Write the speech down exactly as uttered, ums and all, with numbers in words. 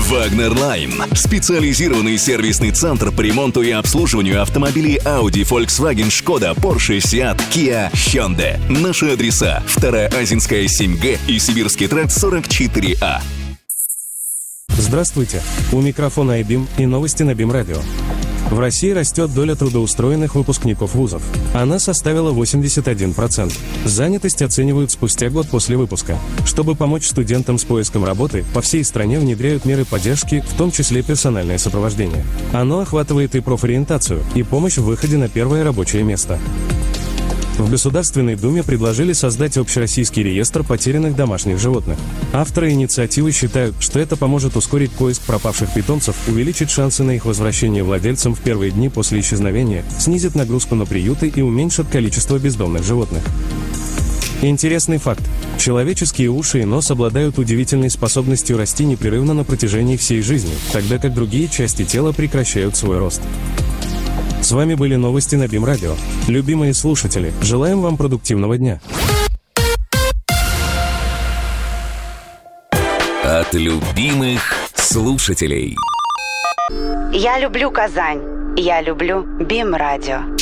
Вагнер Лайн. Специализированный сервисный центр по ремонту и обслуживанию автомобилей Audi, Volkswagen, Skoda, Porsche, Seat, Kia, Hyundai. Наши адреса: вторая Азинская, семь гэ и Сибирский тракт, сорок четыре а. Здравствуйте. У микрофона айбим и новости на БИМ-радио. В России растет доля трудоустроенных выпускников вузов. Она составила восемьдесят один процент. Занятость оценивают спустя год после выпуска. Чтобы помочь студентам с поиском работы, по всей стране внедряют меры поддержки, в том числе персональное сопровождение. Оно охватывает и профориентацию, и помощь в выходе на первое рабочее место. В Государственной Думе предложили создать общероссийский реестр потерянных домашних животных. Авторы инициативы считают, что это поможет ускорить поиск пропавших питомцев, увеличить шансы на их возвращение владельцам в первые дни после исчезновения, снизит нагрузку на приюты и уменьшит количество бездомных животных. Интересный факт. Человеческие уши и нос обладают удивительной способностью расти непрерывно на протяжении всей жизни, тогда как другие части тела прекращают свой рост. С вами были новости на БИМ-радио. Любимые слушатели, желаем вам продуктивного дня. От любимых слушателей. Я люблю Казань. Я люблю БИМ-радио.